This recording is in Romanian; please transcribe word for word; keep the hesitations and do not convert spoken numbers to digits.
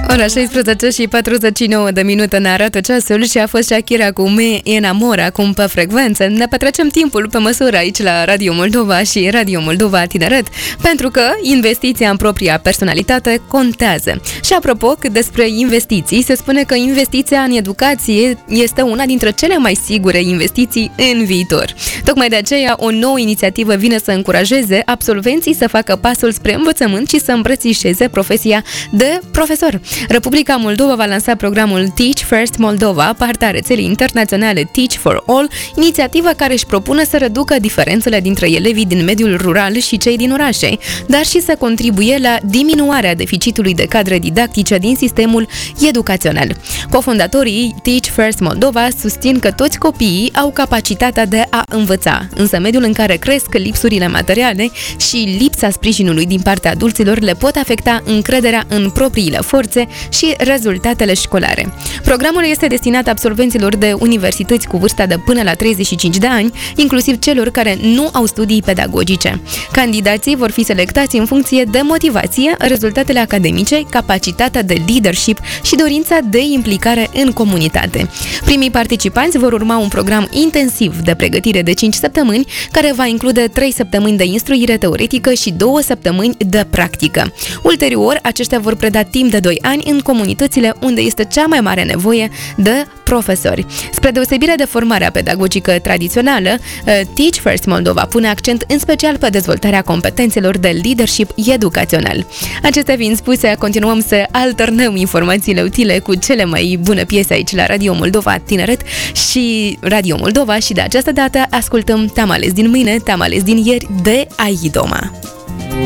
Ora șaisprezece și patruzeci și nouă de minute ne arată ceasul și a fost Shakira cu Me Enamora acum pe frecvență. Ne petrecem timpul pe măsură aici la Radio Moldova și Radio Moldova Tineret, pentru că investiția în propria personalitate contează. Și apropo, despre investiții, se spune că investiția în educație este una dintre cele mai sigure investiții în viitor. Tocmai de aceea, o nouă inițiativă vine să încurajeze absolvenții să facă pasul spre învățământ și să îmbrățișeze profesia de profesor. Republica Moldova va lansa programul Teach First Moldova, partea rețelei internaționale Teach for All, inițiativă care își propune să reducă diferențele dintre elevii din mediul rural și cei din orașe, dar și să contribuie la diminuarea deficitului de cadre didactice din sistemul educațional. Cofondatorii Teach First Moldova susțin că toți copiii au capacitatea de a învăța, însă mediul în care cresc lipsurile materiale și lipsa sprijinului din partea adulților le pot afecta încrederea în propriile forțe și rezultatele școlare. Programul este destinat absolvenților de universități cu vârsta de până la treizeci și cinci de ani, inclusiv celor care nu au studii pedagogice. Candidații vor fi selectați în funcție de motivație, rezultatele academice, capacitatea de leadership și dorința de implicare în comunitate. Primii participanți vor urma un program intensiv de pregătire de cinci săptămâni, care va include trei săptămâni de instruire teoretică și două săptămâni de practică. Ulterior, aceștia vor preda timp de doi ani în comunitățile unde este cea mai mare nevoie de profesori. Spre deosebire de formarea pedagogică tradițională, Teach First Moldova pune accent în special pe dezvoltarea competențelor de leadership educațional. Acestea fiind spuse, continuăm să alternăm informațiile utile cu cele mai bune piese aici la Radio Moldova Tineret și Radio Moldova și de această dată ascultăm Te-am ales din mâine, te-am ales din ieri de Aidoma.